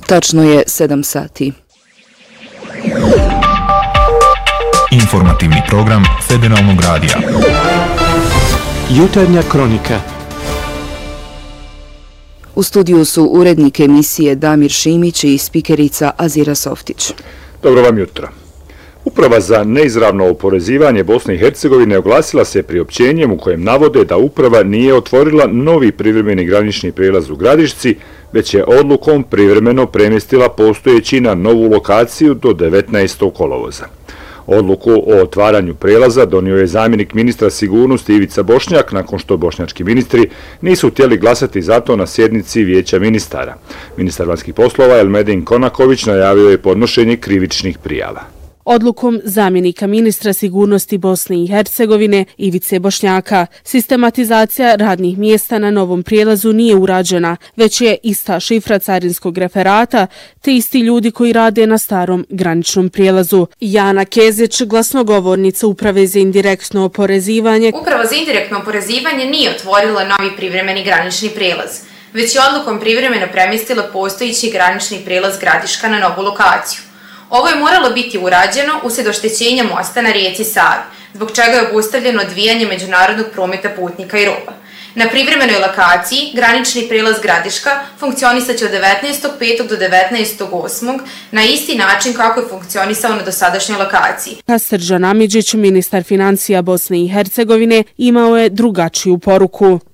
Tačno je 7 sati. Informativni program Federalnog radija. Jutarnja kronika. U studiju su urednik emisije Damir Šimić i spikerica Azira Softić. Dobro vam jutro. Uprava za neizravno oporezivanje Bosne i Hercegovine oglasila se priopćenjem u kojem navode da uprava nije otvorila novi privremeni granični prijelaz u Gradišci, već je odlukom privremeno premjestila postojeći na novu lokaciju do 19. kolovoza. Odluku o otvaranju prelaza donio je zamjenik ministra sigurnosti Ivica Bošnjak nakon što bošnjački ministri nisu htjeli glasati za to na sjednici Vijeća ministara. Ministar vanjskih poslova Elmedin Konaković najavio je podnošenje krivičnih prijava. Odlukom zamjenika ministra sigurnosti Bosne i Hercegovine Ivice Bošnjaka sistematizacija radnih mjesta na novom prijelazu nije urađena, već je ista šifra carinskog referata te isti ljudi koji rade na starom graničnom prijelazu. Jana Kezić, glasnogovornica Uprave za indirektno oporezivanje. Uprava za indirektno oporezivanje nije otvorila novi privremeni granični prijelaz, već je odlukom privremeno premjestila postojeći granični prijelaz Gradiška na novu lokaciju. Ovo je moralo biti urađeno uslijed oštećenja mosta na rijeci Savi, zbog čega je obustavljeno odvijanje međunarodnog prometa putnika i roba. Na privremenoj lokaciji granični prijelaz Gradiška funkcionisaće od 19.5. do 19.8. na isti način kako je funkcionisao na dosadašnjoj lokaciji. Srđan Amidžić, ministar financija Bosne i Hercegovine, imao je drugačiju poruku.